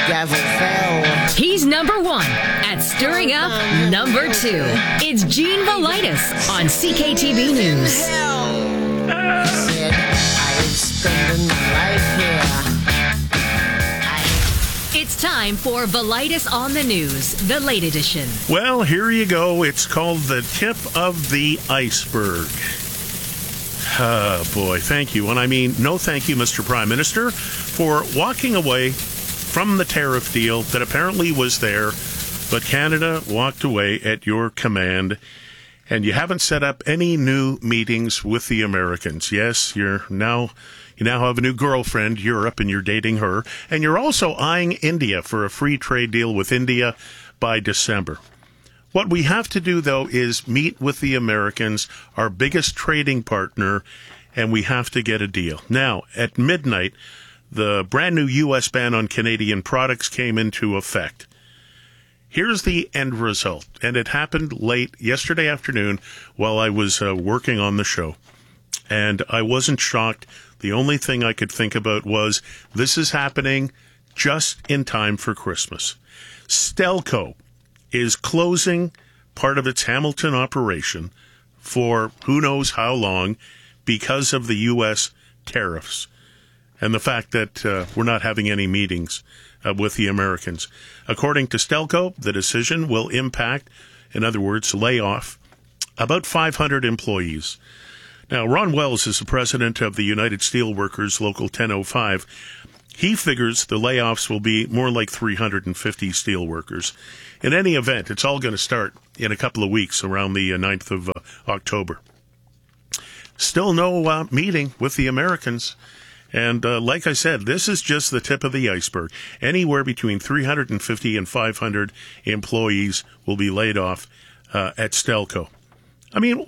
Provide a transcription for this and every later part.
gavel fell. He's number one at stirring up number two. It's Gene Velitis on CKTB News. He said, I'm spending my life here. It's time for Velitis on the News, the late edition. Well, here you go. It's called the tip of the iceberg. Boy, thank you. And I mean, no thank you, Mr. Prime Minister, for walking away from the tariff deal that apparently was there, but Canada walked away at your command, and you haven't set up any new meetings with the Americans. Yes, you now have a new girlfriend, Europe, and you're dating her, and you're also eyeing India for a free trade deal with India by December. What we have to do, though, is meet with the Americans, our biggest trading partner, and we have to get a deal. Now, at midnight, the brand new U.S. ban on Canadian products came into effect. Here's the end result, and it happened late yesterday afternoon while I was working on the show, and I wasn't shocked. The only thing I could think about was this is happening just in time for Christmas. Stelco is closing part of its Hamilton operation for who knows how long because of the U.S. tariffs and the fact that we're not having any meetings with the Americans. According to Stelco, the decision will impact, in other words, lay off, about 500 employees. Now, Ron Wells is the president of the United Steelworkers Local 1005. He figures the layoffs will be more like 350 steelworkers. In any event, it's all going to start in a couple of weeks, around the 9th of October. Still no meeting with the Americans. And like I said, this is just the tip of the iceberg. Anywhere between 350 and 500 employees will be laid off at Stelco. I mean,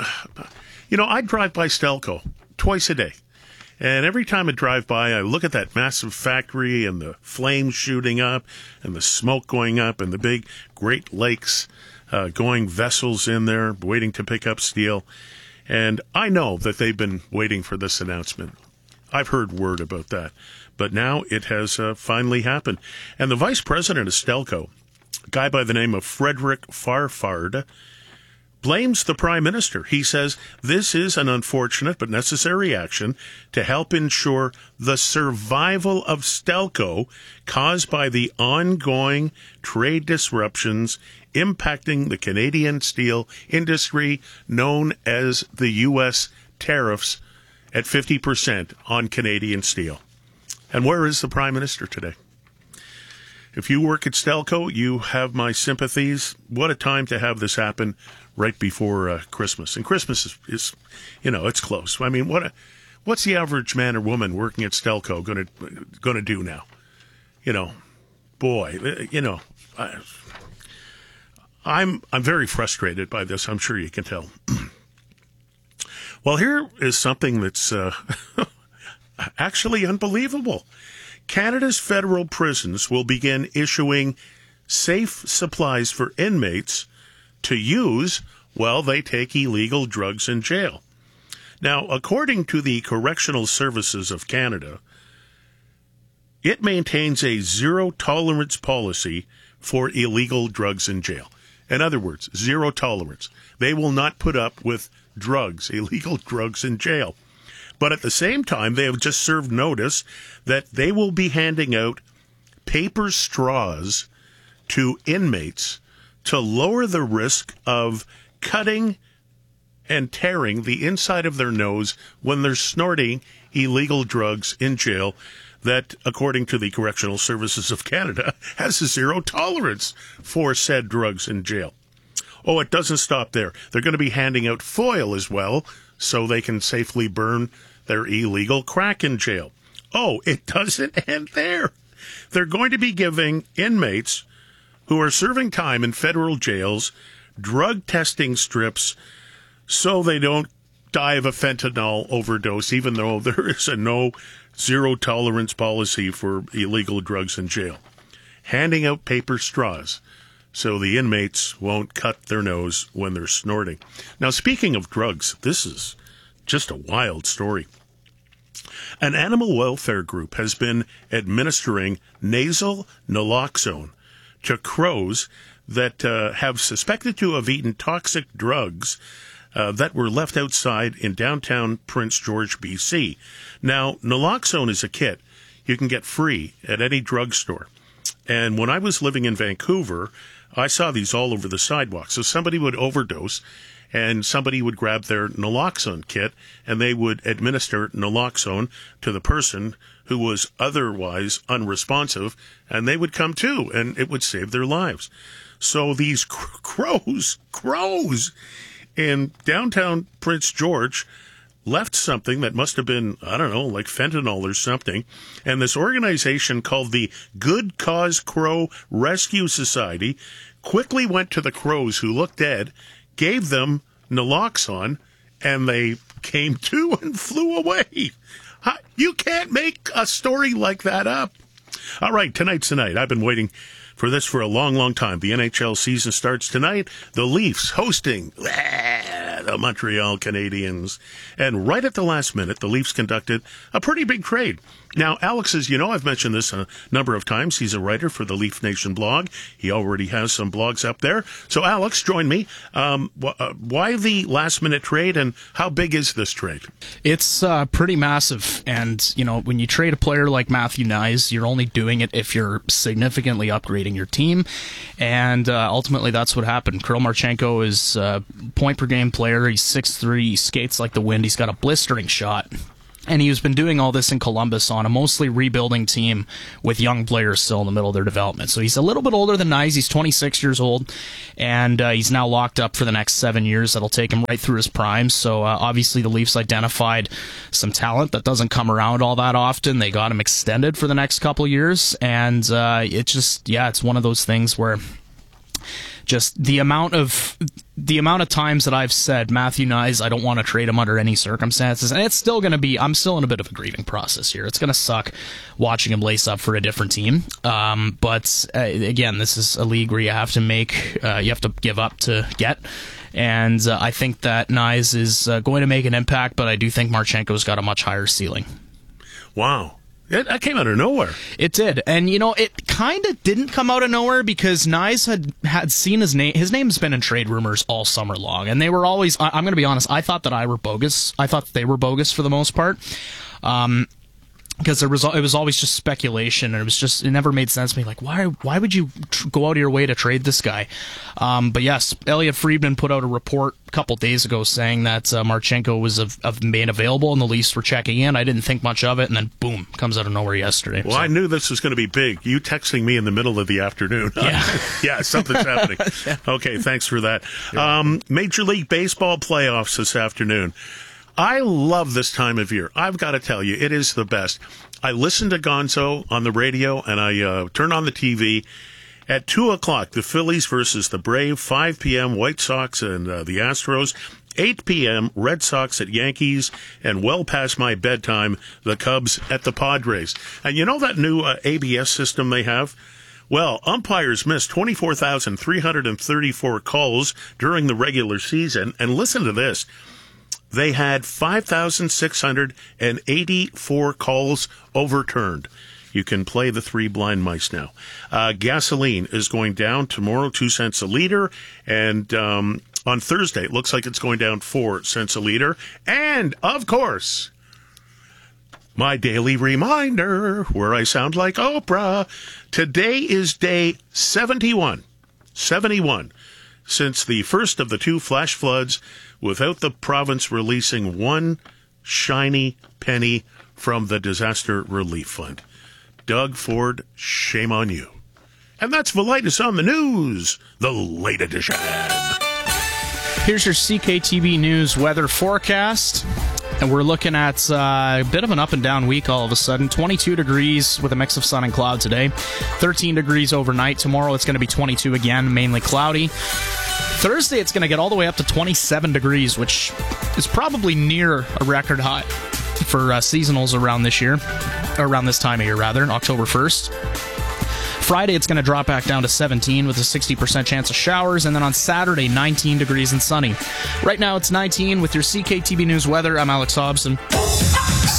I drive by Stelco twice a day. And every time I drive by, I look at that massive factory and the flames shooting up and the smoke going up and the big Great Lakes going vessels in there waiting to pick up steel. And I know that they've been waiting for this announcement. I've heard word about that. But now it has finally happened. And the vice president of Stelco, a guy by the name of Frederick Farfard, blames the Prime Minister. He says this is an unfortunate but necessary action to help ensure the survival of Stelco caused by the ongoing trade disruptions impacting the Canadian steel industry, known as the U.S. tariffs at 50% on Canadian steel. And where is the Prime Minister today? If you work at Stelco, you have my sympathies. What a time to have this happen right before Christmas. And Christmas is it's close. I mean, what's the average man or woman working at Stelco going to do now? I'm very frustrated by this. I'm sure you can tell. Well, here is something that's actually unbelievable. Canada's federal prisons will begin issuing safe supplies for inmates to use while they take illegal drugs in jail. Now, according to the Correctional Services of Canada, it maintains a zero-tolerance policy for illegal drugs in jail. In other words, zero tolerance. They will not put up with illegal drugs in jail. But at the same time, they have just served notice that they will be handing out paper straws to inmates to lower the risk of cutting and tearing the inside of their nose when they're snorting illegal drugs in jail that, according to the Correctional Services of Canada, has a zero tolerance for said drugs in jail. Oh, it doesn't stop there. They're going to be handing out foil as well so they can safely burn their illegal crack in jail. Oh, it doesn't end there. They're going to be giving inmates who are serving time in federal jails drug testing strips so they don't die of a fentanyl overdose, even though there is a zero tolerance policy for illegal drugs in jail. Handing out paper straws so the inmates won't cut their nose when they're snorting. Now, speaking of drugs, this is just a wild story. An animal welfare group has been administering nasal naloxone to crows that have suspected to have eaten toxic drugs that were left outside in downtown Prince George, BC. Now, naloxone is a kit you can get free at any drugstore. And when I was living in Vancouver, I saw these all over the sidewalk. So somebody would overdose, and somebody would grab their naloxone kit, and they would administer naloxone to the person who was otherwise unresponsive, and they would come to, and it would save their lives. So these crows in downtown Prince George left something that must have been, I don't know, like fentanyl or something. And this organization called the Good Cause Crow Rescue Society quickly went to the crows who looked dead, gave them naloxone, and they came to and flew away. You can't make a story like that up. All right, tonight's the night. I've been waiting for this for a long, long time. The NHL season starts tonight. The Leafs hosting the Montreal Canadiens. And right at the last minute, the Leafs conducted a pretty big trade. Now, Alex, as you know, I've mentioned this a number of times. He's a writer for the Leaf Nation blog. He already has some blogs up there. So, Alex, join me. Why the last-minute trade, and how big is this trade? It's pretty massive. And, you know, when you trade a player like Matthew Knies, you're only doing it if you're significantly upgrading your team. And ultimately, that's what happened. Kirill Marchenko is a point-per-game player. He's 6'3", he skates like the wind. He's got a blistering shot. And he's been doing all this in Columbus on a mostly rebuilding team with young players still in the middle of their development. So he's a little bit older than Knies. He's 26 years old, and he's now locked up for the next 7 years. That'll take him right through his prime. So obviously the Leafs identified some talent that doesn't come around all that often. They got him extended for the next couple of years, and it's one of those things where just the amount of times that I've said Matthew Knies, I don't want to trade him under any circumstances, and it's still going to be. I'm still in a bit of a grieving process here. It's going to suck watching him lace up for a different team. But again, this is a league where you have to give up to get. And I think that Knies is going to make an impact, but I do think Marchenko's got a much higher ceiling. Wow. That came out of nowhere. It did. And, you know, it kind of didn't come out of nowhere because Knies had seen his name. His name's been in trade rumors all summer long. And they were always, I'm going to be honest, I thought that I were bogus. I thought that they were bogus for the most part. Because it was always just speculation, and it never made sense to me. Like, why would you go out of your way to trade this guy? But yes, Elliot Friedman put out a report a couple days ago saying that Marchenko was made available, and the Leafs were checking in. I didn't think much of it, and then boom, comes out of nowhere yesterday. Well, I knew this was going to be big. You texting me in the middle of the afternoon. Yeah, yeah, something's happening. Yeah. Okay, thanks for that. Major League Baseball playoffs this afternoon. I love this time of year. I've got to tell you, it is the best. I listen to Gonzo on the radio, and I turn on the TV. At 2 o'clock, the Phillies versus the Braves. 5 p.m., White Sox and the Astros. 8 p.m., Red Sox at Yankees. And well past my bedtime, the Cubs at the Padres. And you know that new ABS system they have? Well, umpires missed 24,334 calls during the regular season. And listen to this. They had 5,684 calls overturned. You can play the Three Blind Mice now. Gasoline is going down tomorrow, 2 cents a liter. And on Thursday, it looks like it's going down 4 cents a liter. And, of course, my daily reminder, where I sound like Oprah. Today is day 71. 71. Since the first of the 2 flash floods, without the province releasing one shiny penny from the Disaster Relief Fund. Doug Ford, shame on you. And that's Velitis on the News, the late edition. Here's your CKTB News weather forecast. And we're looking at a bit of an up and down week all of a sudden. 22 degrees with a mix of sun and cloud today. 13 degrees overnight. Tomorrow it's going to be 22 again, mainly cloudy. Thursday, it's going to get all the way up to 27 degrees, which is probably near a record high for seasonals around this time of year, October 1st. Friday, it's going to drop back down to 17 with a 60% chance of showers. And then on Saturday, 19 degrees and sunny. Right now, it's 19 with your CKTB News weather. I'm Alex Hobson.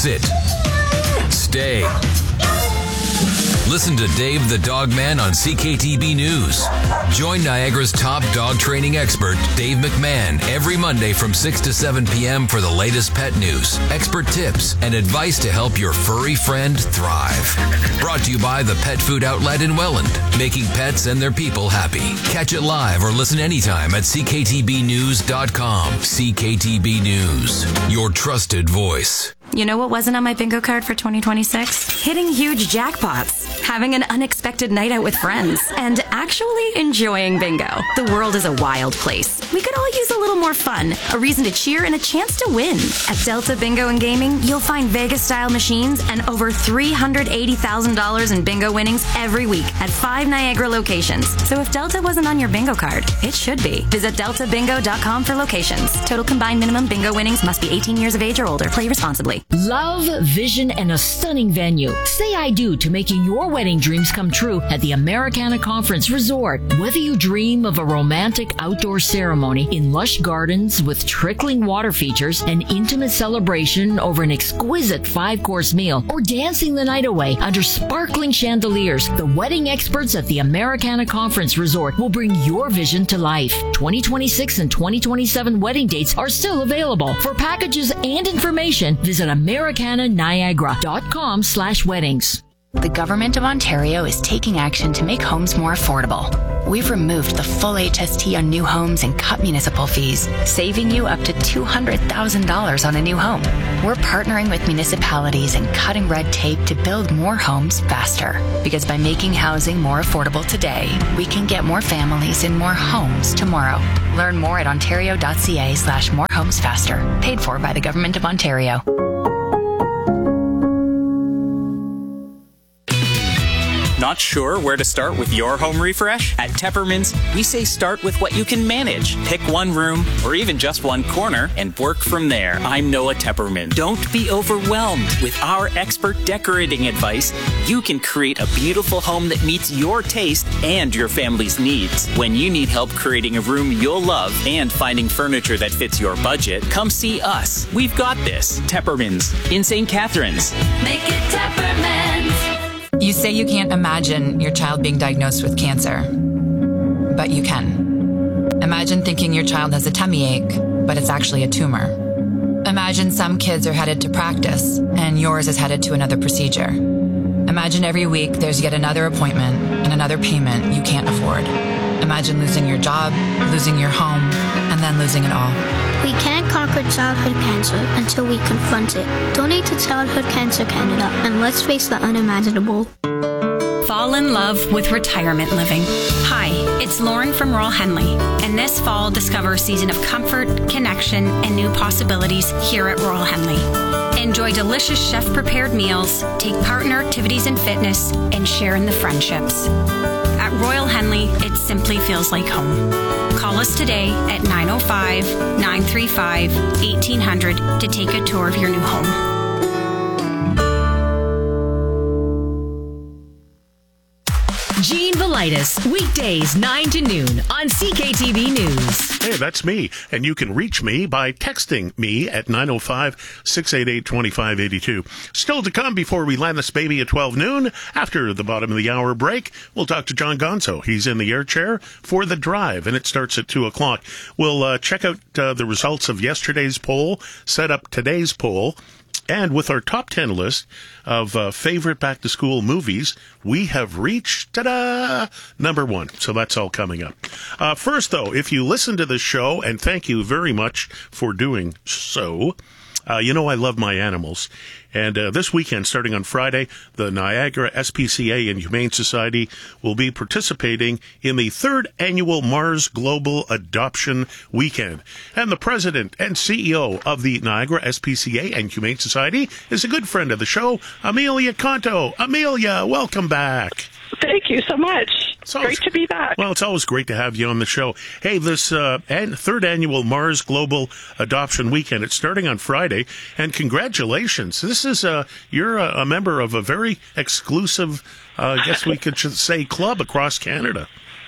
sit, stay. Listen to Dave the Dog Man on CKTB News. Join Niagara's top dog training expert, Dave McMahon, every Monday from 6 to 7 p.m. for the latest pet news, expert tips, and advice to help your furry friend thrive. Brought to you by the Pet Food Outlet in Welland, making pets and their people happy. Catch it live or listen anytime at ckTBnews.com. CKTB News, your trusted voice. You know what wasn't on my bingo card for 2026? Hitting huge jackpots, having an unexpected night out with friends, and actually enjoying bingo. The world is a wild place. We could all use a little more fun, a reason to cheer, and a chance to win. At Delta Bingo and Gaming, you'll find Vegas-style machines and over $380,000 in bingo winnings every week at 5 Niagara locations. So if Delta wasn't on your bingo card, it should be. Visit deltabingo.com for locations. Total combined minimum bingo winnings must be 18 years of age or older. Play responsibly. Love, vision, and a stunning venue. Say I do to making your wedding dreams come true at the Americana Conference Resort. Whether you dream of a romantic outdoor ceremony in lush gardens with trickling water features, an intimate celebration over an exquisite 5-course meal, or dancing the night away under sparkling chandeliers, the wedding experts at the Americana Conference Resort will bring your vision to life. 2026 and 2027 wedding dates are still available. For packages and information, visit americananiagara.com/weddings. The Government of Ontario is taking action to make homes more affordable. We've removed the full HST on new homes and cut municipal fees, saving you up to $200,000 on a new home. We're partnering with municipalities and cutting red tape to build more homes faster. Because by making housing more affordable today, we can get more families in more homes tomorrow. Learn more at ontario.ca/morehomesfaster. Paid for by the Government of Ontario. Not sure where to start with your home refresh? At Tepperman's, we say start with what you can manage. Pick one room or even just one corner and work from there. I'm Noah Tepperman. Don't be overwhelmed. With our expert decorating advice, you can create a beautiful home that meets your taste and your family's needs. When you need help creating a room you'll love and finding furniture that fits your budget, come see us. We've got this. Tepperman's in St. Catharines. Make it Tepperman's. You say you can't imagine your child being diagnosed with cancer, but you can. Imagine thinking your child has a tummy ache, but it's actually a tumor. Imagine some kids are headed to practice, and yours is headed to another procedure. Imagine every week there's yet another appointment and another payment you can't afford. Imagine losing your job, losing your home, and then losing it all. We can't conquer childhood cancer until we confront it. Donate to Childhood Cancer Canada, and let's face the unimaginable. Fall in love with retirement living. Hi, it's Lauren from Royal Henley, and this fall discover a season of comfort, connection, and new possibilities here at Royal Henley. Enjoy delicious chef-prepared meals, take part in our activities and fitness, and share in the friendships. At Royal Henley, it simply feels like home. Call us today at 905-935-1800 to take a tour of your new home. Gene Velitis, weekdays 9 to noon on CKTB News. Hey, that's me. And you can reach me by texting me at 905-688-2582. Still to come before we land this baby at 12 noon. After the bottom of the hour break, we'll talk to John Gonzo. He's in the air chair for The Drive, and it starts at 2 o'clock. We'll check out the results of yesterday's poll, set up today's poll. And with our top 10 list of favorite back-to-school movies, we have reached, ta-da, number 1. So that's all coming up. First, though, if you listen to this show, and thank you very much for doing so, you know I love my animals. And this weekend, starting on Friday, the Niagara SPCA and Humane Society will be participating in the 3rd annual Mars Global Adoption Weekend. And the president and CEO of the Niagara SPCA and Humane Society is a good friend of the show, Amelia Conto. Amelia, welcome back. Thank you so much. It's great to be back. Well, it's always great to have you on the show. Hey, this 3rd annual Mars Global Adoption Weekend, it's starting on Friday, and congratulations. This is you're a member of a very exclusive, I guess we could say, club across Canada.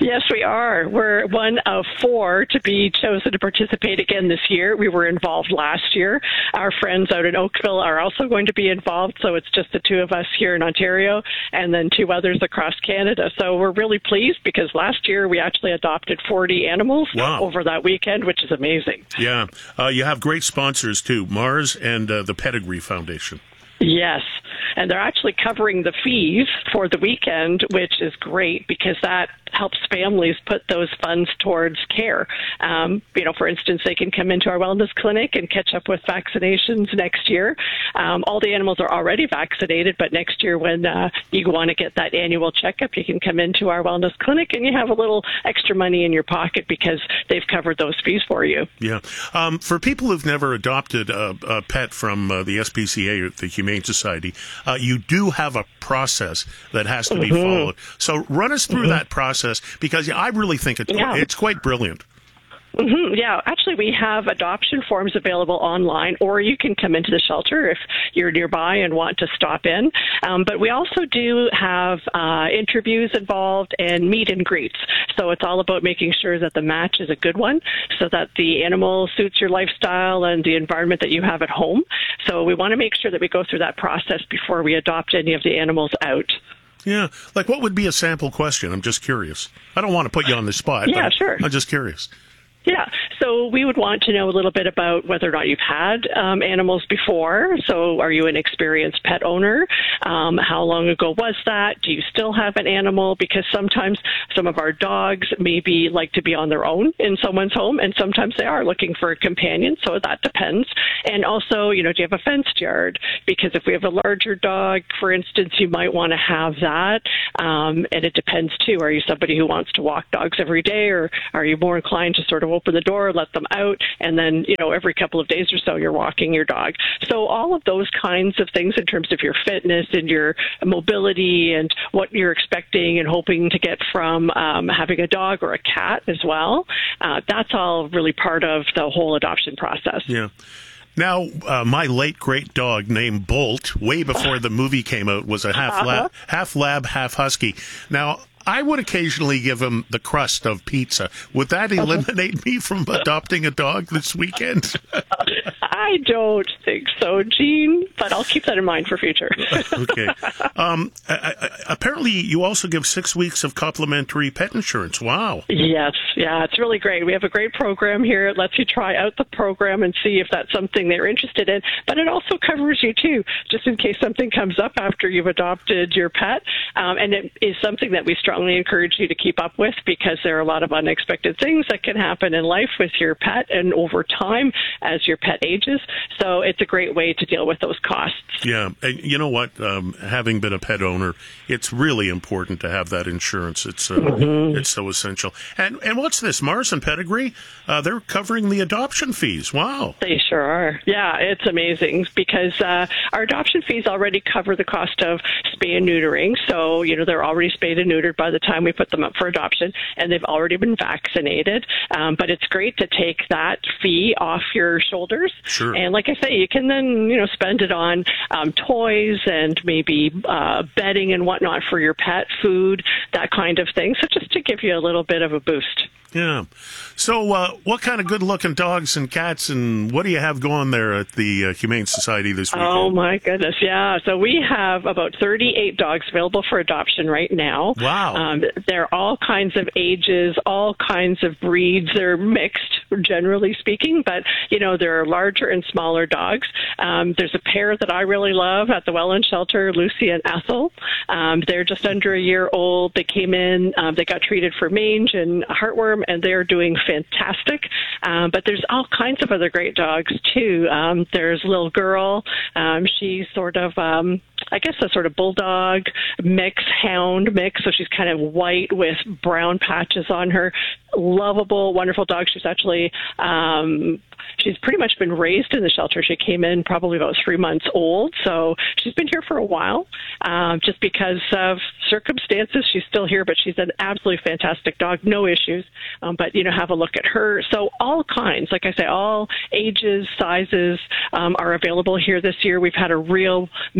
Yes, we are. We're one of 4 to be chosen to participate again this year. We were involved last year. Our friends out in Oakville are also going to be involved, so it's just the 2 of us here in Ontario and then 2 others across Canada. So we're really pleased because last year we actually adopted 40 animals over that weekend, which is amazing. Yeah. You have great sponsors, too, Mars and the Pedigree Foundation. Yes, and they're actually covering the fees for the weekend, which is great because that helps families put those funds towards care. For instance, they can come into our wellness clinic and catch up with vaccinations next year. All the animals are already vaccinated, but next year when you want to get that annual checkup, you can come into our wellness clinic and you have a little extra money in your pocket because they've covered those fees for you. Yeah. For people who've never adopted a pet from the SPCA, or the Humane Society, you do have a process that has to be followed. So run us through that process, because I really think it's quite brilliant. Yeah, actually we have adoption forms available online, or you can come into the shelter if you're nearby and want to stop in. But we also do have interviews involved and meet and greets. So it's all about making sure that the match is a good one so that the animal suits your lifestyle and the environment that you have at home. So we want to make sure that we go through that process before we adopt any of the animals out. Yeah. Like, what would be a sample question? I'm just curious. I don't want to put you on the spot. Yeah, but sure. I'm just curious. Yeah, so we would want to know a little bit about whether or not you've had animals before. So are you an experienced pet owner? How long ago was that? Do you still have an animal? Because sometimes some of our dogs maybe like to be on their own in someone's home, and sometimes they are looking for a companion, so that depends. And also, do you have a fenced yard? Because if we have a larger dog, for instance, you might want to have that. And it depends, too. Are you somebody who wants to walk dogs every day, or are you more inclined to sort of open the door, let them out, and then, every couple of days or so you're walking your dog. So all of those kinds of things in terms of your fitness and your mobility and what you're expecting and hoping to get from having a dog or a cat as well, that's all really part of the whole adoption process. Yeah. Now, my late great dog named Bolt, way before the movie came out, was a half lab, half husky. Now, I would occasionally give him the crust of pizza. Would that eliminate me from adopting a dog this weekend? I don't think so, Gene, but I'll keep that in mind for future. Okay. Apparently, you also give 6 weeks of complimentary pet insurance. Wow. Yes. Yeah, it's really great. We have a great program here. It lets you try out the program and see if that's something they're interested in. But it also covers you, too, just in case something comes up after you've adopted your pet. And it is something that we strongly encourage you to keep up with because there are a lot of unexpected things that can happen in life with your pet and over time as your pet ages. So it's a great way to deal with those costs. Yeah. And you know what? Having been a pet owner, it's really important to have that insurance. It's it's so essential. And what's this? Mars and Pedigree? They're covering the adoption fees. Wow. They sure are. Yeah, it's amazing because our adoption fees already cover the cost of spay and neutering. So, they're already spayed and neutered by the time we put them up for adoption, and they've already been vaccinated. But it's great to take that fee off your shoulders. Sure. And like I say, you can then, spend it on toys and maybe bedding and whatnot for your pet, food, that kind of thing. So just to give you a little bit of a boost. Yeah. So what kind of good-looking dogs and cats, and what do you have going there at the Humane Society this weekend? Oh, my goodness, yeah. So we have about 38 dogs available for adoption right now. Wow. They're all kinds of ages, all kinds of breeds. They're mixed, generally speaking, but, there are larger and smaller dogs. There's a pair that I really love at the Welland Shelter, Lucy and Ethel. They're just under a year old. They came in, they got treated for mange and heartworm, and they're doing fantastic. But there's all kinds of other great dogs, too. There's a little girl. She's sort of, I guess, a sort of bulldog mix, hound mix. So she's kind of white with brown patches on her. Lovable, wonderful dog. She's actually... she's pretty much been raised in the shelter. She came in probably about 3 months old, so she's been here for a while. Just because of circumstances, she's still here, but she's an absolutely fantastic dog, no issues. But, have a look at her. So all kinds, like I say, all ages, sizes are available here this year. We've had a real mix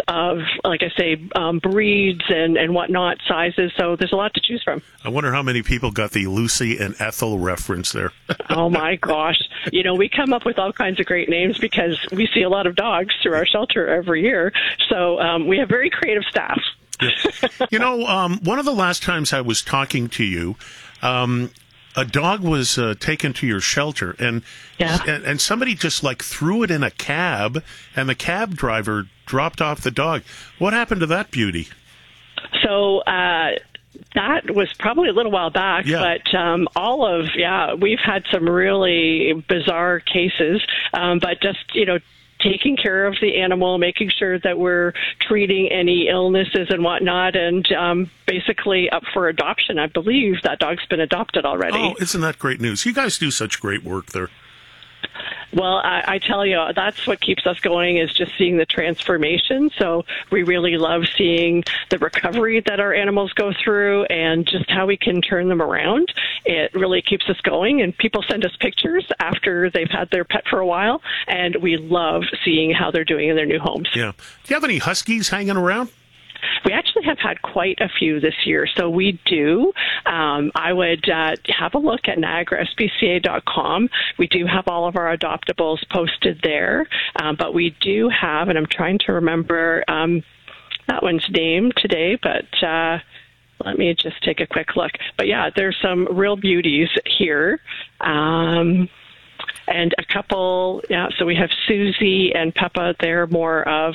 of, like I say, breeds and whatnot, sizes. So there's a lot to choose from. I wonder how many people got the Lucy and Ethel reference there. Oh, my gosh. We come up with all kinds of great names because we see a lot of dogs through our shelter every year. So we have very creative staff. One of the last times I was talking to you, a dog was taken to your shelter, and somebody just threw it in a cab, and the cab driver dropped off the dog. What happened to that beauty? So that was probably a little while back, but we've had some really bizarre cases, but just, taking care of the animal, making sure that we're treating any illnesses and whatnot, and basically up for adoption. I believe that dog's been adopted already. Oh, isn't that great news? You guys do such great work there. Well, I tell you, that's what keeps us going, is just seeing the transformation. So we really love seeing the recovery that our animals go through and just how we can turn them around. It really keeps us going, and people send us pictures after they've had their pet for a while, and we love seeing how they're doing in their new homes. Yeah. Do you have any huskies hanging around? We actually have had quite a few this year, so we do. I would have a look at NiagaraSPCA.com. We do have all of our adoptables posted there, but we do have, and I'm trying to remember that one's name today, but let me just take a quick look. But yeah, there's some real beauties here. And a couple, so we have Susie and Peppa. They're more of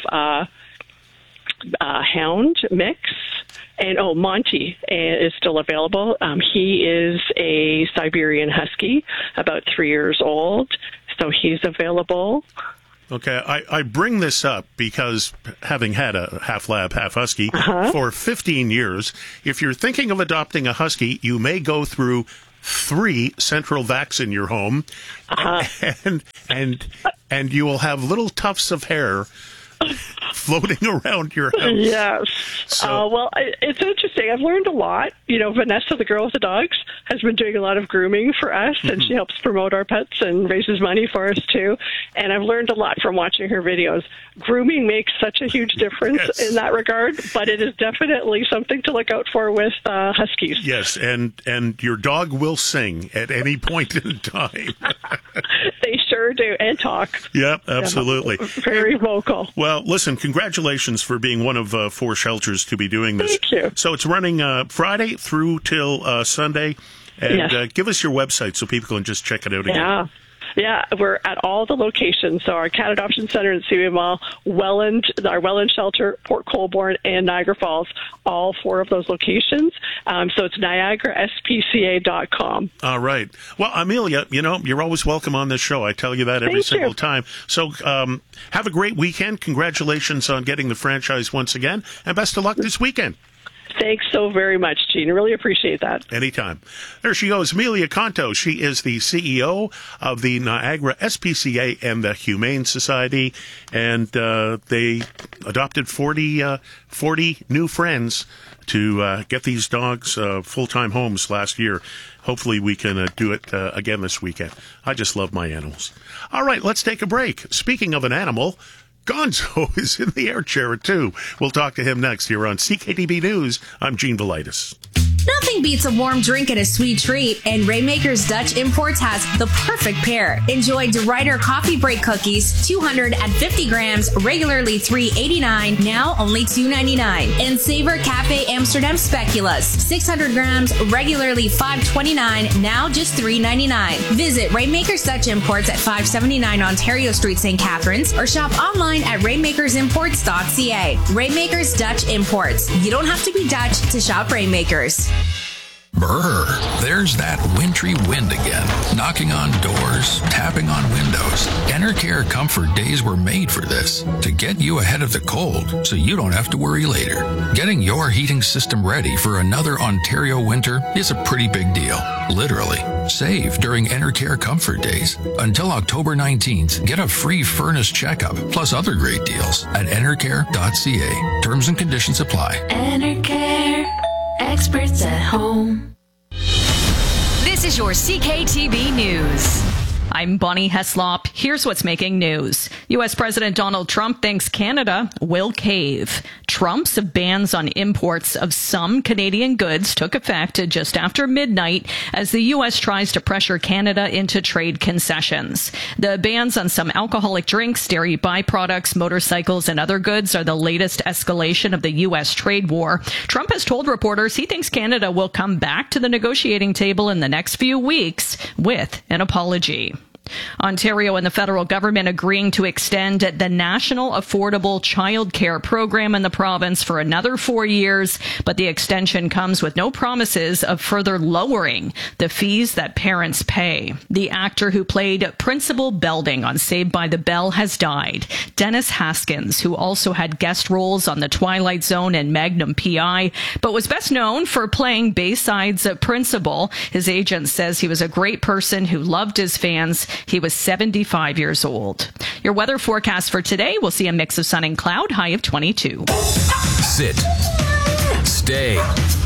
hound mix, and Monty is still available. He is a Siberian Husky, about 3 years old, so he's available. Okay, I bring this up because having had a half lab, half husky for 15 years, if you're thinking of adopting a husky, you may go through 3 central vacs in your home, and you will have little tufts of hair floating around your house. Yes. Well, it's interesting. I've learned a lot. Vanessa, the girl with the dogs, has been doing a lot of grooming for us, and she helps promote our pets and raises money for us, too. And I've learned a lot from watching her videos. Grooming makes such a huge difference in that regard, but it is definitely something to look out for with huskies. Yes, and your dog will sing at any point in time. They sure do, and talk. Yep, absolutely. Very vocal. Well, listen, congratulations for being one of 4 shelters to be doing this. Thank you. So it's running Friday through till Sunday. And give us your website so people can just check it out again. Yeah, we're at all the locations. So our Cat Adoption Center in Seaway Mall, our Welland Shelter, Port Colborne, and Niagara Falls, all 4 of those locations. So it's NiagaraSPCA.com. All right. Well, Amelia, you're always welcome on this show. I tell you that every single time. So have a great weekend. Congratulations on getting the franchise once again, and best of luck this weekend. Thanks so very much, Gene. I really appreciate that. Anytime. There she goes, Amelia Conto. She is the CEO of the Niagara SPCA and the Humane Society, and they adopted 40 new friends to get these dogs full-time homes last year. Hopefully we can do it again this weekend. I just love my animals. All right, let's take a break. Speaking of an animal, Gonzo is in the air chair at 2. We'll talk to him next here on CKTB News. I'm Gene Velitis. Nothing beats a warm drink and a sweet treat, and Rainmakers Dutch Imports has the perfect pair. Enjoy DeRuyter Coffee Break Cookies, 250 grams, regularly $3.89, now only $2.99. And Savor Cafe Amsterdam Speculoos, 600 grams, regularly $5.29, now just $3.99. Visit Rainmakers Dutch Imports at 579 Ontario Street, St. Catharines, or shop online at rainmakersimports.ca. Rainmakers Dutch Imports. You don't have to be Dutch to shop Rainmakers. Brr, there's that wintry wind again, knocking on doors, tapping on windows. Enercare Comfort Days were made for this, to get you ahead of the cold so you don't have to worry later. Getting your heating system ready for another Ontario winter is a pretty big deal, literally. Save during Enercare Comfort Days. Until October 19th, get a free furnace checkup, plus other great deals at enercare.ca. Terms and conditions apply. Enercare. Experts at home. This is your CKTB News. I'm Bonnie Heslop. Here's what's making news. U.S. President Donald Trump thinks Canada will cave. Trump's bans on imports of some Canadian goods took effect just after midnight as the U.S. tries to pressure Canada into trade concessions. The bans on some alcoholic drinks, dairy byproducts, motorcycles, and other goods are the latest escalation of the U.S. trade war. Trump has told reporters he thinks Canada will come back to the negotiating table in the next few weeks with an apology. Ontario and the federal government agreeing to extend the National Affordable Child Care Program in the province for another 4 years, but the extension comes with no promises of further lowering the fees that parents pay. The actor who played Principal Belding on Saved by the Bell has died. Dennis Haskins, who also had guest roles on The Twilight Zone and Magnum P.I., but was best known for playing Bayside's principal. His agent says he was a great person who loved his fans. He was 75 years old. Your weather forecast for today, we'll see a mix of sun and cloud, high of 22. Sit. Stay.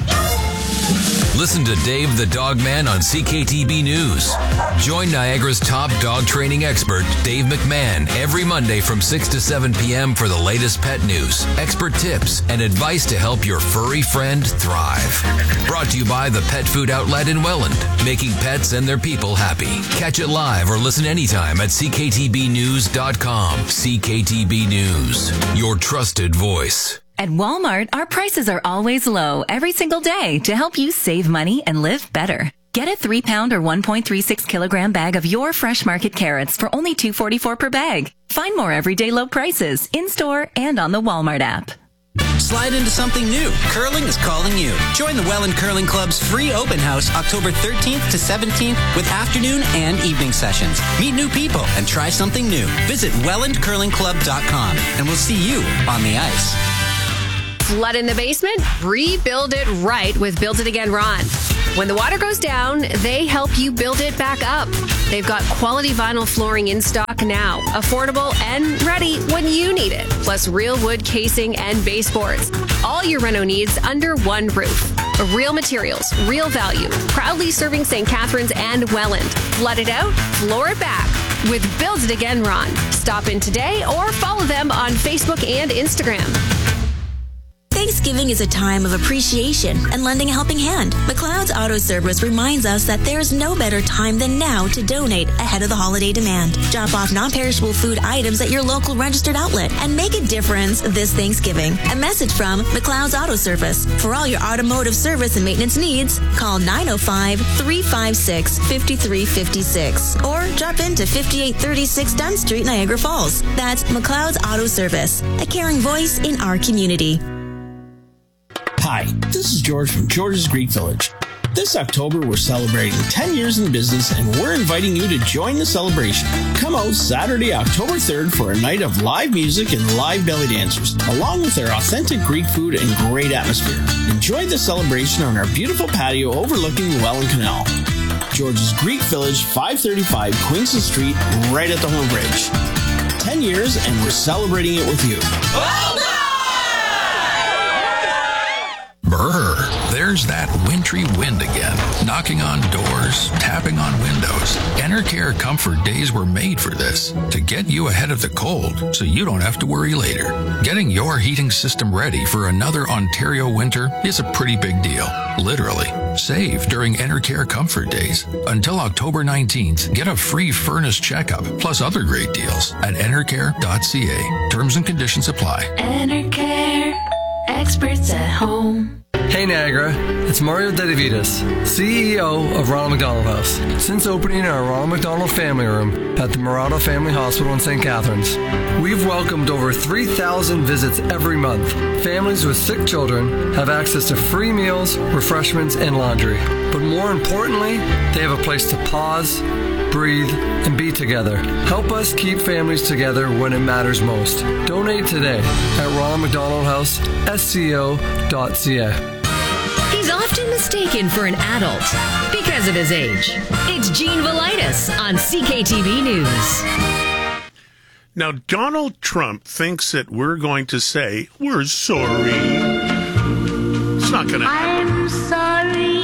Listen to Dave the Dog Man on CKTB News. Join Niagara's top dog training expert, Dave McMahon, every Monday from 6 to 7 p.m. for the latest pet news, expert tips, and advice to help your furry friend thrive. Brought to you by the Pet Food Outlet in Welland, making pets and their people happy. Catch it live or listen anytime at cktbnews.com. CKTB News, your trusted voice. At Walmart, our prices are always low every single day to help you save money and live better. Get a 3-pound or 1.36 kilogram bag of your fresh market carrots for only $2.44 per bag. Find more everyday low prices in-store and on the Walmart app. Slide into something new. Curling is calling you. Join the Welland Curling Club's free open house October 13th to 17th with afternoon and evening sessions. Meet new people and try something new. Visit wellandcurlingclub.com and we'll see you on the ice. Flood in the basement? Rebuild it right with Build It Again Ron. When the water goes down, they help you build it back up. They've got quality vinyl flooring in stock now, affordable and ready when you need it. Plus real wood casing and baseboards. All your reno needs under one roof. Real materials, real value. Proudly serving St. Catharines and Welland. Flood it out, floor it back with Build It Again Ron. Stop in today or follow them on Facebook and Instagram. Thanksgiving is a time of appreciation and lending a helping hand. McLeod's Auto Service reminds us that there's no better time than now to donate ahead of the holiday demand. Drop off non-perishable food items at your local registered outlet and make a difference this Thanksgiving. A message from McLeod's Auto Service. For all your automotive service and maintenance needs, call 905-356-5356 or drop into 5836 Dunn Street, Niagara Falls. That's McLeod's Auto Service, a caring voice in our community. Hi, this is George from George's Greek Village. This October, we're celebrating 10 years in business, and we're inviting you to join the celebration. Come out Saturday, October 3rd for a night of live music and live belly dancers, along with our authentic Greek food and great atmosphere. Enjoy the celebration on our beautiful patio overlooking the Welland Canal. George's Greek Village, 535 Queenston Street, right at the Horn Bridge. 10 years, and we're celebrating it with you. Brr, there's that wintry wind again, knocking on doors, tapping on windows. Enercare Comfort Days were made for this, to get you ahead of the cold so you don't have to worry later. Getting your heating system ready for another Ontario winter is a pretty big deal, literally. Save during Enercare Comfort Days. Until October 19th, get a free furnace checkup, plus other great deals at enercare.ca. Terms and conditions apply. Enercare, experts at home. Hey Niagara, it's Mario Dedivitas, CEO of Ronald McDonald House. Since opening our Ronald McDonald Family Room at the Murata Family Hospital in St. Catharines, we've welcomed over 3,000 visits every month. Families with sick children have access to free meals, refreshments, and laundry. But more importantly, they have a place to pause, breathe, and be together. Help us keep families together when it matters most. Donate today at Ronald McDonald House, SCO.ca. He's often mistaken for an adult because of his age. It's Gene Velitis on CKTB News. Now, Donald Trump thinks that we're going to say, we're sorry. It's not going to happen. I'm sorry. It's not going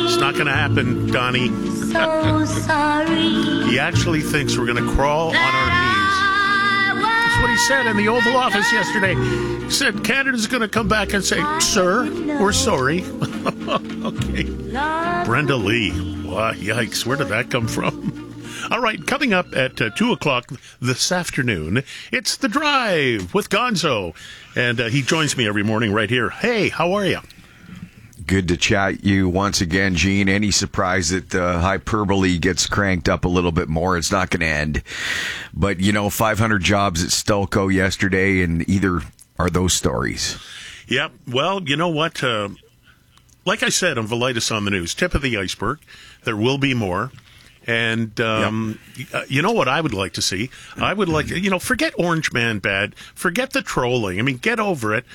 going to happen, Donnie. So sorry. He actually thinks we're going to crawl on our knees. That's what he said in the Oval Office yesterday. He said Canada's going to come back and say, "Sir, we're sorry." Okay. Brenda Lee. Wow, yikes. Where did that come from? All right, coming up at 2 o'clock this afternoon, it's The Drive with Gonzo. And he joins me every morning right here. Hey, how are you? Good to chat you once again, Gene. Any surprise that hyperbole gets cranked up a little bit more? It's not going to end. But, 500 jobs at Stelco yesterday, and either are those stories. Yep. Well, you know what? Like I said on Velitis on the News, tip of the iceberg. There will be more. And you know what I would like to see? I would like to, forget Orange Man bad. Forget the trolling. I mean, get over it.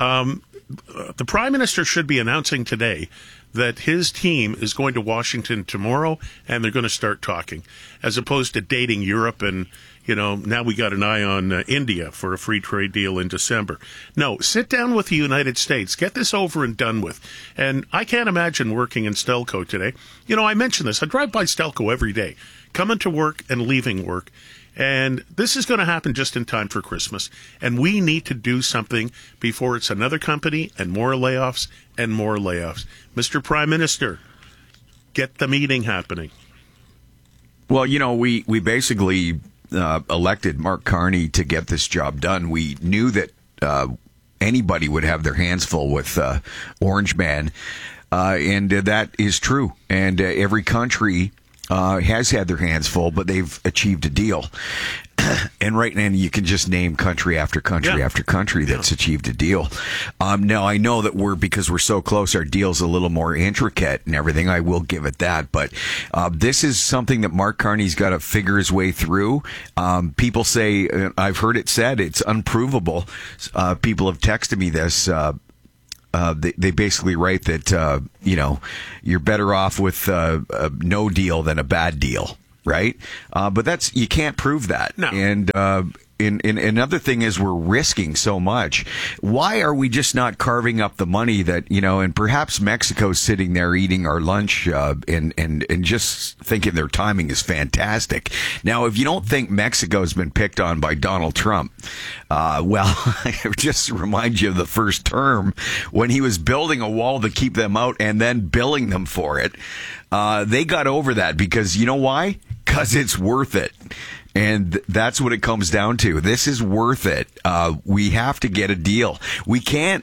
The Prime Minister should be announcing today that his team is going to Washington tomorrow, and they're going to start talking, as opposed to dating Europe and, now we got an eye on India for a free trade deal in December. No, sit down with the United States. Get this over and done with. And I can't imagine working in Stelco today. I mentioned this. I drive by Stelco every day, coming to work and leaving work. And this is going to happen just in time for Christmas. And we need to do something before it's another company and more layoffs and more layoffs. Mr. Prime Minister, get the meeting happening. Well, we basically elected Mark Carney to get this job done. We knew that anybody would have their hands full with Orange Man, and that is true. And every country has had their hands full, but they've achieved a deal. And right now, you can just name country after country after country that's achieved a deal. Now, I know that because we're so close, our deal's a little more intricate and everything. I will give it that. But this is something that Mark Carney's got to figure his way through. People say, I've heard it said, it's unprovable. People have texted me this. They basically write that, you're better off with no deal than a bad deal. Right? But you can't prove that. No. And another thing is we're risking so much. Why are we just not carving up the money that, and perhaps Mexico's sitting there eating our lunch and just thinking their timing is fantastic. Now, if you don't think Mexico's been picked on by Donald Trump, I just remind you of the first term when he was building a wall to keep them out and then billing them for it. They got over that because you know why? Because it's worth it. And that's what it comes down to. This is worth it. We have to get a deal. We can't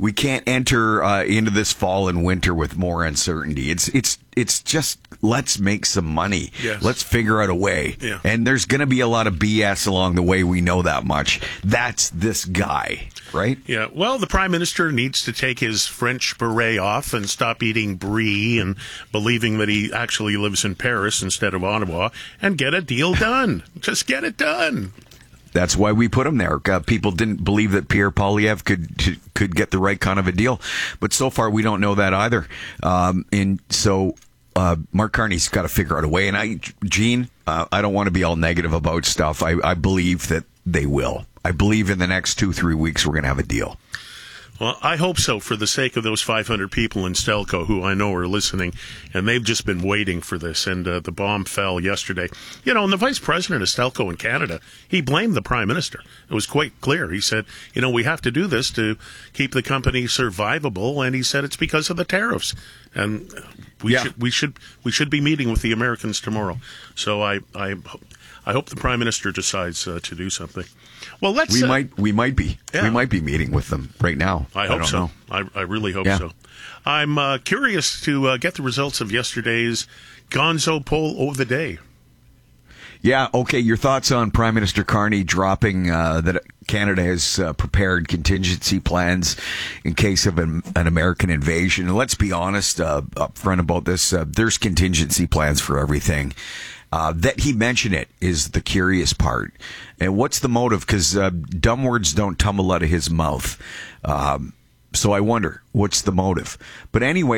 enter into this fall and winter with more uncertainty. It's just let's make some money. Yes. Let's figure out a way. Yeah. And there's going to be a lot of BS along the way. We know that much. That's this guy, right? Yeah. Well, the Prime Minister needs to take his French beret off and stop eating brie and believing that he actually lives in Paris instead of Ottawa and get a deal done. Just get it done. That's why we put him there. People didn't believe that Pierre Poilievre could get the right kind of a deal, but so far we don't know that either. And so Mark Carney's got to figure out a way. And Gene, I don't want to be all negative about stuff. I believe that they will. I believe in the next 2-3 weeks we're going to have a deal. Well, I hope so, for the sake of those 500 people in Stelco who I know are listening, and they've just been waiting for this, and the bomb fell yesterday. And the vice president of Stelco in Canada, he blamed the Prime Minister. It was quite clear. He said, we have to do this to keep the company survivable, and he said it's because of the tariffs. And we should be meeting with the Americans tomorrow. So I hope the Prime Minister decides to do something. Well, let's. We might be. Yeah. We might be meeting with them right now. I hope so. I really hope so. I'm curious to get the results of yesterday's Gonzo poll of the day. Yeah. Okay. Your thoughts on Prime Minister Carney dropping that Canada has prepared contingency plans in case of an American invasion? And let's be honest up front about this. There's contingency plans for everything. That he mentioned it is the curious part. And what's the motive? Because dumb words don't tumble out of his mouth. So I wonder, what's the motive? But anyway,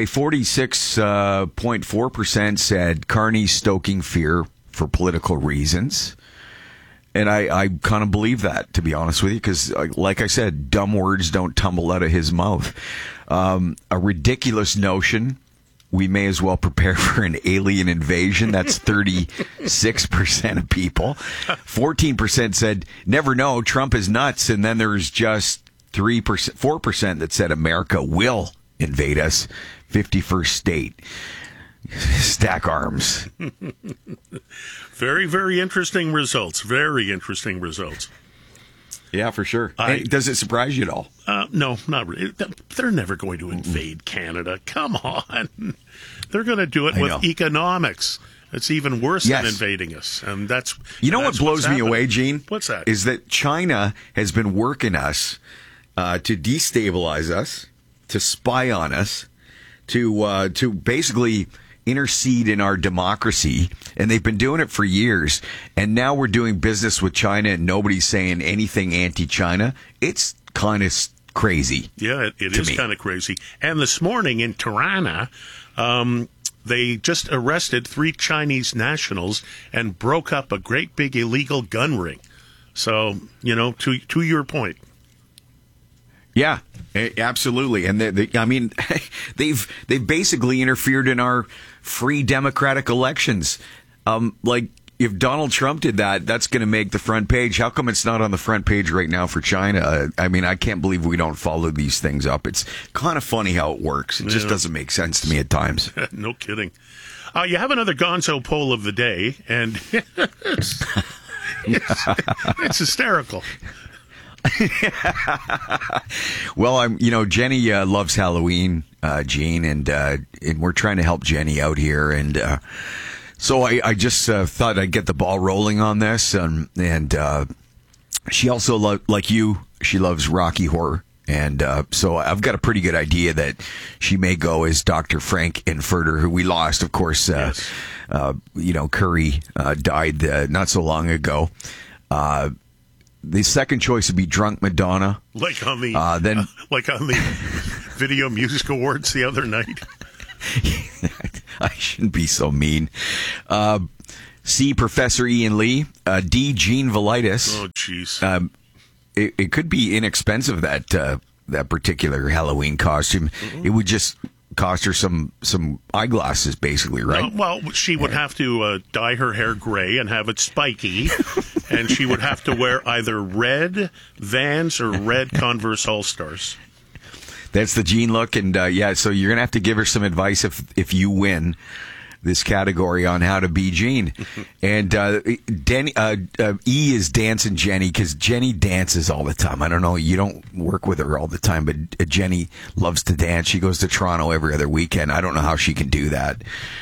46.4% said Carney stoking fear for political reasons. And I kind of believe that, to be honest with you, because like I said, dumb words don't tumble out of his mouth. A ridiculous notion we may as well prepare for an alien invasion. That's 36% of people. 14% said, never know, Trump is nuts. And then there's just 4% that said America will invade us. 51st state. Stack arms. Very, very interesting results. Very interesting results. Yeah, for sure. Does it surprise you at all? No, not really. They're never going to invade Canada. Come on. They're going to do it with economics. It's even worse than invading us. And that's what blows me away, Gene? What's that? Is that China has been working us to destabilize us, to spy on us, to basically intercede in our democracy, and they've been doing it for years. And now we're doing business with China, and nobody's saying anything anti-China. It's kind of crazy. Yeah, it is kind of crazy. And this morning in Tirana, they just arrested 3 Chinese nationals and broke up a great big illegal gun ring. So, to your point. Yeah, absolutely. And they've basically interfered in our free democratic elections. If Donald Trump did that, that's going to make the front page. How come it's not on the front page right now for China? I can't believe we don't follow these things up. It's kind of funny how it works. It just doesn't make sense to me at times. No kidding. You have another gonzo poll of the day, and it's hysterical. Well, Jenny loves Halloween, Gene, and we're trying to help Jenny out here, and so I just thought I'd get the ball rolling on this, and she also like you, she loves Rocky Horror, and so I've got a pretty good idea that she may go as Dr. Frank Infurter, who we lost, of course. Yes. Curry died not so long ago. The second choice would be Drunk Madonna. Like on the Video Music Awards the other night. I shouldn't be so mean. C, Professor Ian Lee. D, Gene Velitis. Oh, jeez. It could be inexpensive, that particular Halloween costume. Mm-hmm. It would just cost her some eyeglasses, basically, right? Well, she would have to dye her hair gray and have it spiky, and she would have to wear either red Vans or red Converse All-Stars. That's the Gene look, and so you're going to have to give her some advice if you win this category on how to be Gene. And E is Dancing Jenny, because Jenny dances all the time. I don't know, you don't work with her all the time, but Jenny loves to dance. She goes to Toronto every other weekend. I don't know how she can do that.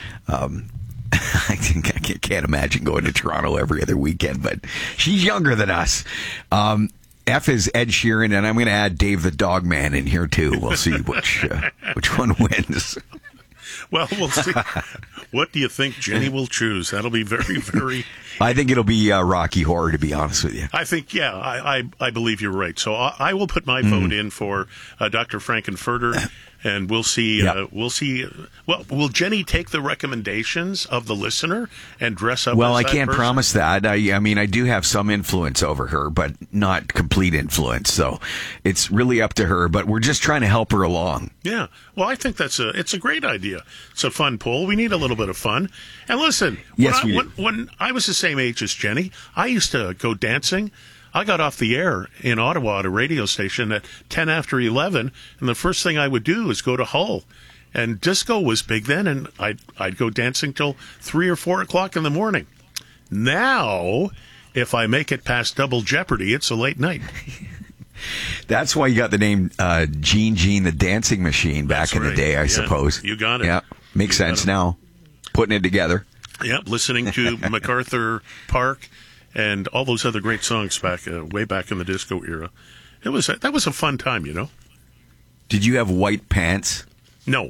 I can't imagine going to Toronto every other weekend, but she's younger than us. F is Ed Sheeran, and I'm going to add Dave the Dog Man in here too. We'll see which one wins. Well, we'll see. What do you think Jenny will choose? That'll be very, very... I think it'll be Rocky Horror, to be honest with you. I think, I believe you're right. So I will put my vote in for Dr. Frankenfurter, and we'll see. We'll see. Well, will Jenny take the recommendations of the listener and dress up? Well, as I can't person? promise that. I mean, I do have some influence over her, but not complete influence. So it's really up to her. But we're just trying to help her along. Yeah. Well, I think it's a great idea. It's a fun poll. We need a little bit of fun. And listen, when I was the same age as Jenny, I used to go dancing. I got off the air in Ottawa at a radio station at 10 after 11, and the first thing I would do is go to Hull. And disco was big then, and I'd go dancing till 3 or 4 o'clock in the morning. Now, if I make it past Double Jeopardy, it's a late night. That's why you got the name Gene the Dancing Machine back in the day, I suppose. You got it. Yeah, makes sense now. Putting it together. Yep, listening to MacArthur Park and all those other great songs way back in the disco era. That was a fun time, you know. Did you have white pants? No.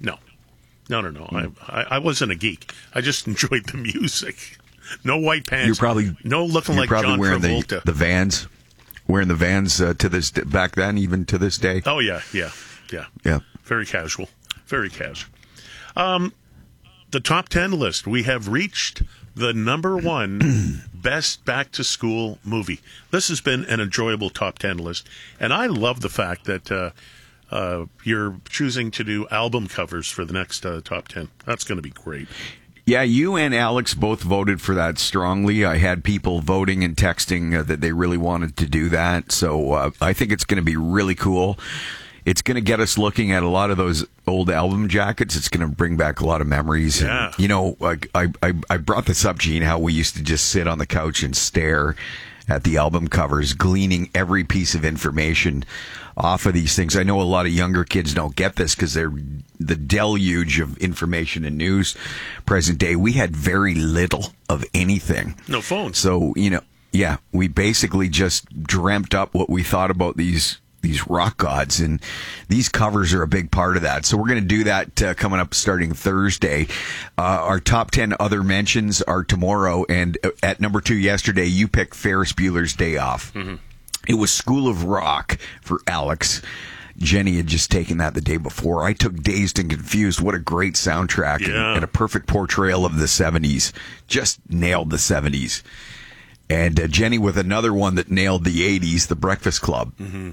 I wasn't a geek. I just enjoyed the music. No white pants. You're probably like John wearing Travolta. the Vans. Wearing the Vans to this back then, even to this day. Oh yeah. Very casual. Very casual. The top 10 list. We have reached the number 1 best back-to-school movie. This has been an enjoyable top 10 list, and I love the fact that you're choosing to do album covers for the next top 10. That's going to be great. Yeah, you and Alex both voted for that strongly. I had people voting and texting that they really wanted to do that. So I think it's going to be really cool. It's going to get us looking at a lot of those old album jackets. It's going to bring back a lot of memories. Yeah. And, you know, I brought this up, Gene, how we used to just sit on the couch and stare at the album covers, gleaning every piece of information off of these things. I know a lot of younger kids don't get this because they're the deluge of information and news present day. We had very little of anything. No phones. So, you know, yeah, we basically just dreamt up what we thought about these rock gods, and these covers are a big part of that. So we're going to do that coming up starting Thursday. Our top 10 other mentions are tomorrow, and at number 2 yesterday, you picked Ferris Bueller's Day Off. Mm-hmm. It was School of Rock for Alex. Jenny had just taken that the day before. I took Dazed and Confused. What a great soundtrack and a perfect portrayal of the 70s. Just nailed the 70s. And Jenny with another one that nailed the 80s, The Breakfast Club. Mm-hmm.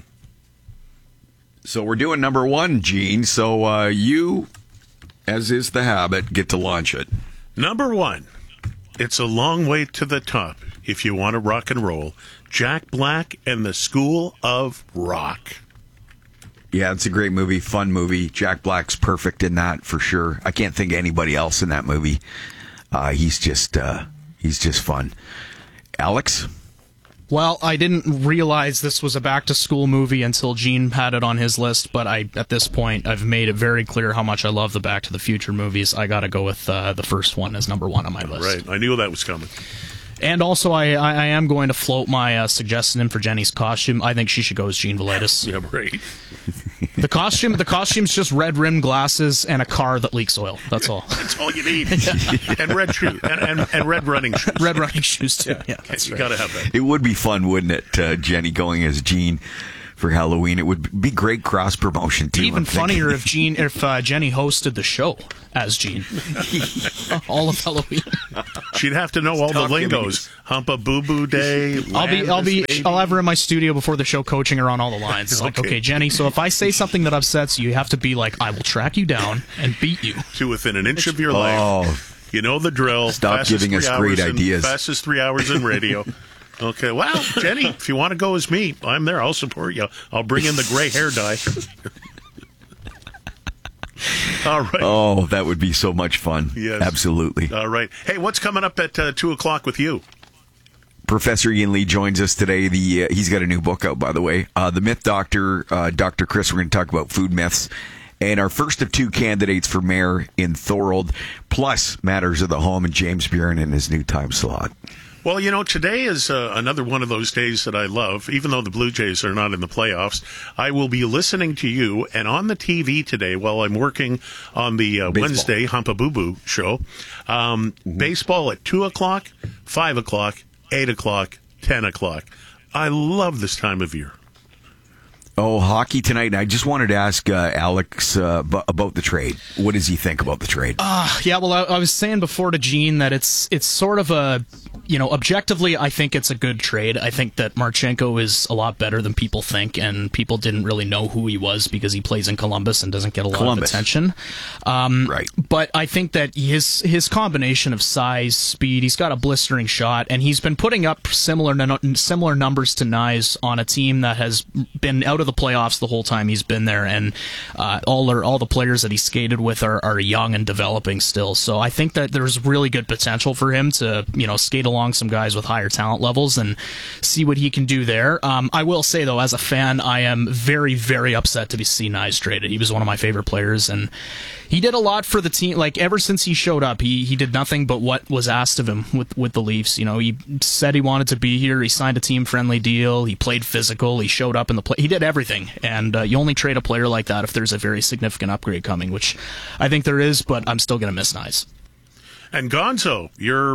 So we're doing number 1, Gene. So you, as is the habit, get to launch it. Number 1. It's a long way to the top if you want to rock and roll. Jack Black and the School of Rock. Yeah, it's a great movie, fun movie. Jack Black's perfect in that for sure. I can't think of anybody else in that movie. He's just fun. Alex? Well, I didn't realize this was a back-to-school movie until Gene had it on his list, but at this point, I've made it very clear how much I love the Back to the Future movies. I got to go with the first one as number 1 on my list. Right, I knew that was coming. And also, I am going to float my suggestion in for Jenny's costume. I think she should go as Jean Velitis. Yeah, right. The costume's just red-rimmed glasses and a car that leaks oil. That's all. That's all you need. And red shoes. And red running shoes. Red running shoes, too. Yeah, that's you got to have that. It would be fun, wouldn't it, Jenny going as Jean for Halloween? It would be great cross-promotion, too. Even funnier if Jenny hosted the show as Jean. All of Halloween. She'd have to know all the lingos. Humpa Boo Boo Day. I'll have her in my studio before the show, coaching her on all the lines. It's like, okay, Jenny, so if I say something that upsets you, you have to be like, I will track you down and beat you. To within an inch of your life. You know the drill. Stop giving us great ideas. Fastest 3 hours in radio. Okay, well, Jenny, if you want to go as me, I'm there. I'll support you. I'll bring in the gray hair dye. All right. Oh, that would be so much fun. Yes. Absolutely. All right. Hey, what's coming up at 2 o'clock with you? Professor Ian Lee joins us today. He's got a new book out, by the way. The Myth Doctor, Dr. Chris. We're going to talk about food myths. And our first of 2 candidates for mayor in Thorold, plus Matters of the Home and James Buren in his new time slot. Well, you know, today is another one of those days that I love. Even though the Blue Jays are not in the playoffs, I will be listening to you. And on the TV today, while I'm working on the Wednesday Humpa Boo Boo show, baseball at 2 o'clock, 5 o'clock, 8 o'clock, 10 o'clock. I love this time of year. Oh, hockey tonight. I just wanted to ask Alex about the trade. What does he think about the trade? Yeah, well, I was saying before to Gene that it's sort of a, objectively, I think it's a good trade. I think that Marchenko is a lot better than people think, and people didn't really know who he was because he plays in Columbus and doesn't get a lot of attention. Right. But I think that his combination of size, speed, he's got a blistering shot, and he's been putting up similar numbers to Nyes on a team that has been out of the playoffs the whole time he's been there, and all the players that he skated with are young and developing still. So I think that there's really good potential for him to skate along some guys with higher talent levels and see what he can do there. I will say though, as a fan, I am very, very upset to see Nyes traded. He was one of my favorite players, and he did a lot for the team. Like ever since he showed up, he did nothing but what was asked of him with the Leafs. He said he wanted to be here. He signed a team friendly deal. He played physical. He showed up in the play. He did everything. And you only trade a player like that if there's a very significant upgrade coming, which I think there is. But I'm still going to miss Nyes. And Gonzo, your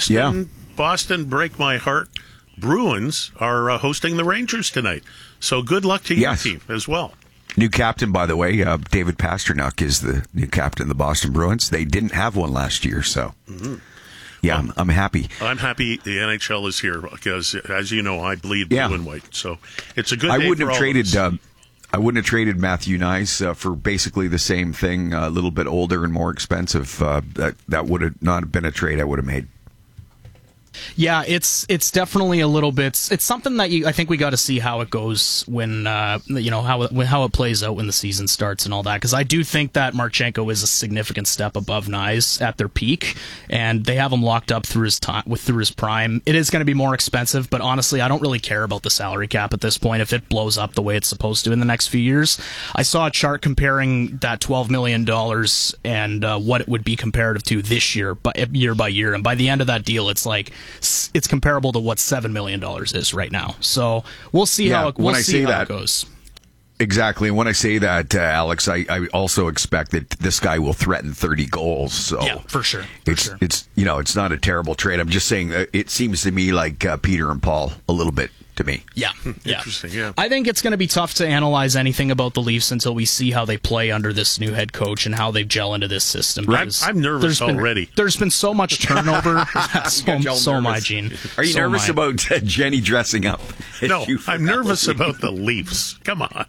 Boston Break My Heart Bruins are hosting the Rangers tonight. So good luck to your team as well. New captain, by the way, David Pastrnak is the new captain of the Boston Bruins. They didn't have one last year, so yeah, I'm happy. I'm happy the NHL is here because, as you know, I bleed blue and white. So it's a good day I wouldn't for have all traded. of us. I wouldn't have traded Matthew Nyes for basically the same thing, a little bit older and more expensive. That would have not been a trade I would have made. Yeah, it's definitely a little bit. It's something that I think we got to see how it goes when how it plays out when the season starts and all that. Because I do think that Marchenko is a significant step above Nyes at their peak, and they have him locked up through his prime. It is going to be more expensive, but honestly, I don't really care about the salary cap at this point. If it blows up the way it's supposed to in the next few years, I saw a chart comparing that $12 million and what it would be comparative to this year, year by year, and by the end of that deal, it's comparable to what $7 million is right now. So we'll see how it goes. Exactly. And when I say that, Alex, I also expect that this guy will threaten 30 goals. So yeah, for sure. It's it's not a terrible trade. I'm just saying it seems to me like Peter and Paul a little bit to me. Yeah. Interesting, yeah. I think it's going to be tough to analyze anything about the Leafs until we see how they play under this new head coach and how they gel into this system. I'm nervous already. There's been so much turnover. so am I, Gene. Are you nervous about Jenny dressing up? No, I'm nervous about the Leafs. Come on.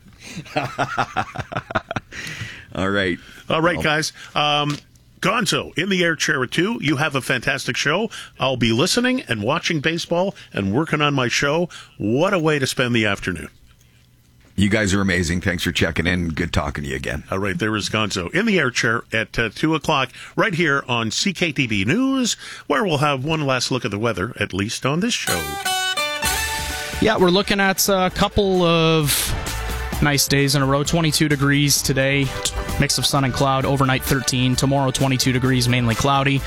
All right, guys. Gonzo, in the air chair at 2. You have a fantastic show. I'll be listening and watching baseball and working on my show. What a way to spend the afternoon. You guys are amazing. Thanks for checking in. Good talking to you again. All right, there is Gonzo in the air chair at 2 o'clock right here on CKTB News, where we'll have one last look at the weather, at least on this show. Yeah, we're looking at a couple of nice days in a row. 22 degrees today, mix of sun and cloud. Overnight 13. Tomorrow 22 degrees, mainly cloudy.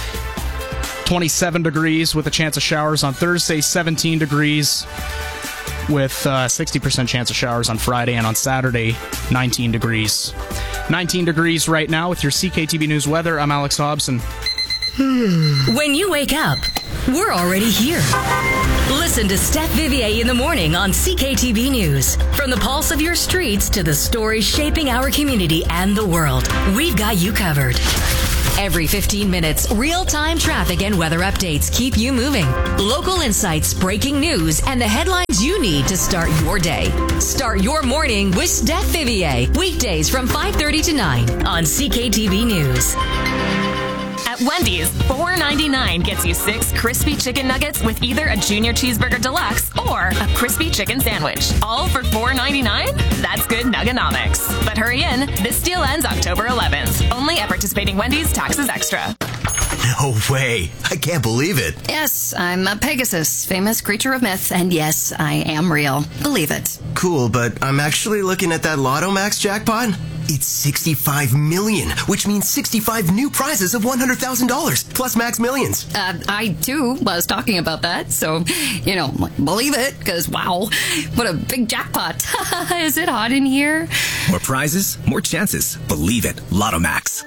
27 degrees with a chance of showers on Thursday. 17 degrees with 60% chance of showers on Friday, and on Saturday 19 degrees. 19 degrees right now with your CKTB News weather. I'm Alex Hobson. When you wake up, we're already here. Listen to Steph Vivier in the morning on CKTB News. From the pulse of your streets to the stories shaping our community and the world, we've got you covered. Every 15 minutes, real-time traffic and weather updates keep you moving. Local insights, breaking news, and the headlines you need to start your day. Start your morning with Steph Vivier. Weekdays from 5:30 to 9 on CKTB News. At Wendy's, $4.99 gets you 6 crispy chicken nuggets with either a junior cheeseburger deluxe or a crispy chicken sandwich. All for $4.99? That's good nuggonomics. But hurry in. This deal ends October 11th. Only at participating Wendy's. Taxes extra. No way. I can't believe it. Yes, I'm a Pegasus, famous creature of myth, and yes, I am real. Believe it. Cool, but I'm actually looking at that Lotto Max jackpot. It's 65 million, which means 65 new prizes of $100,000 plus Max Millions. I too was talking about that, so, believe it, because wow, what a big jackpot. Is it hot in here? More prizes, more chances. Believe it. Lotto Max.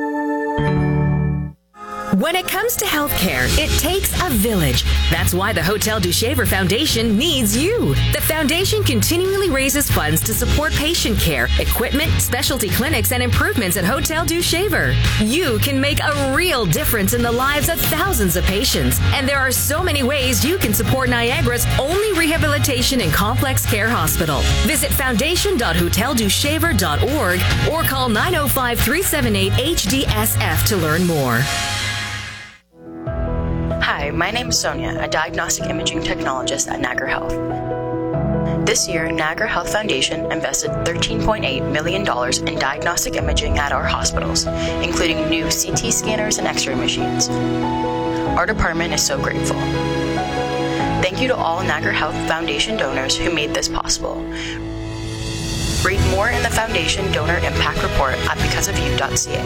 When it comes to healthcare, it takes a village. That's why the Hotel du Shaver Foundation needs you. The foundation continually raises funds to support patient care, equipment, specialty clinics, and improvements at Hotel du Shaver. You can make a real difference in the lives of thousands of patients. And there are so many ways you can support Niagara's only rehabilitation and complex care hospital. Visit foundation.hoteldushaver.org or call 905-378-HDSF to learn more. Hi, my name is Sonia, a diagnostic imaging technologist at Niagara Health. This year, Niagara Health Foundation invested $13.8 million in diagnostic imaging at our hospitals, including new CT scanners and X-ray machines. Our department is so grateful. Thank you to all Niagara Health Foundation donors who made this possible. Read more in the Foundation Donor Impact Report at becauseofyou.ca.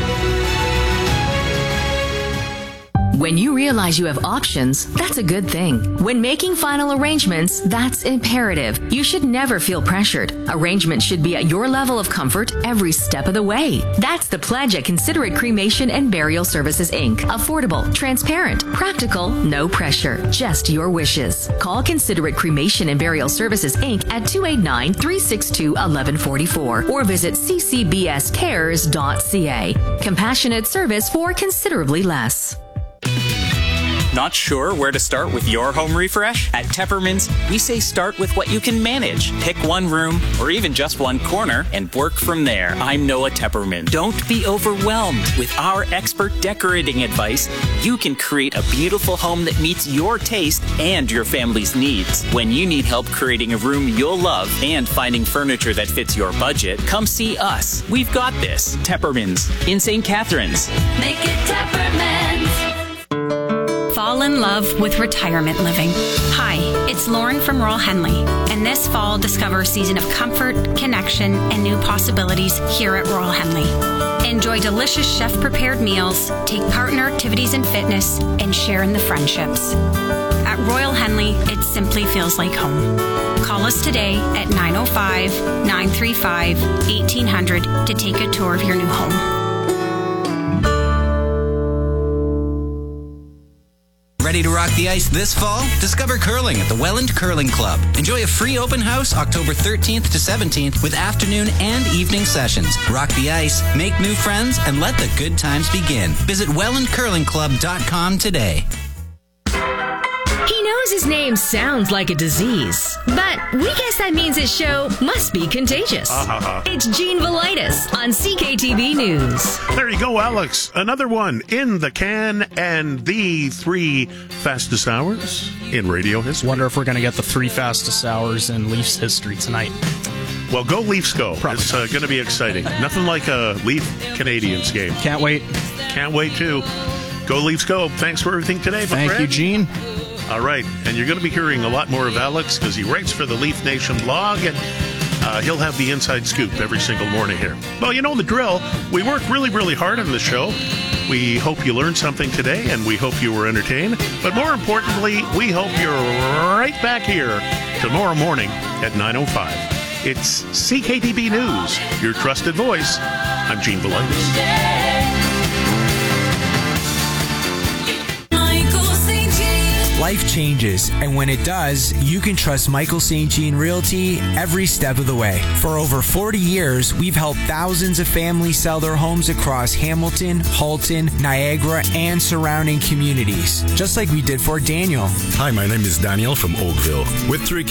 When you realize you have options, that's a good thing. When making final arrangements, that's imperative. You should never feel pressured. Arrangements should be at your level of comfort every step of the way. That's the pledge at Considerate Cremation and Burial Services, Inc. Affordable, transparent, practical, no pressure, just your wishes. Call Considerate Cremation and Burial Services, Inc. at 289-362-1144 or visit ccbscares.ca. Compassionate service for considerably less. Not sure where to start with your home refresh? At Tepperman's, we say start with what you can manage. Pick one room or even just one corner and work from there. I'm Noah Tepperman. Don't be overwhelmed. With our expert decorating advice, you can create a beautiful home that meets your taste and your family's needs. When you need help creating a room you'll love and finding furniture that fits your budget, come see us. We've got this. Tepperman's in St. Catharines. Make it Tepperman's. Fall in love with retirement living. Hi, it's Lauren from Royal Henley, and this fall discover a season of comfort, connection, and new possibilities here at Royal Henley. Enjoy delicious chef-prepared meals, take part in our activities and fitness, and share in the friendships. At Royal Henley, it simply feels like home. Call us today at 905-935-1800 to take a tour of your new home. Ready to rock the ice this fall? Discover curling at the Welland Curling Club. Enjoy a free open house October 13th to 17th with afternoon and evening sessions. Rock the ice, make new friends, and let the good times begin. Visit wellandcurlingclub.com today. He knows his name sounds like a disease, but we guess that means his show must be contagious. It's Gene Velitis on CKTB News. There you go, Alex. Another one in the can, and the 3 fastest hours in radio history. Wonder if we're going to get the 3 fastest hours in Leafs history tonight. Well, go Leafs, go. Probably. It's going to be exciting. Nothing like a Leaf Canadians game. Can't wait. Can't wait, too. Go Leafs, go. Thanks for everything today. Thank you, Gene. All right, and you're going to be hearing a lot more of Alex because he writes for the Leaf Nation blog, and he'll have the inside scoop every single morning here. Well, you know the drill. We work really, really hard on the show. We hope you learned something today, and we hope you were entertained. But more importantly, we hope you're right back here tomorrow morning at 9:05. It's CKTB News, your trusted voice. I'm Gene Velitis. Life changes, and when it does, you can trust Michael St. Jean Realty every step of the way. For over 40 years, we've helped thousands of families sell their homes across Hamilton, Halton, Niagara, and surrounding communities, just like we did for Daniel. Hi, my name is Daniel from Oakville. With 3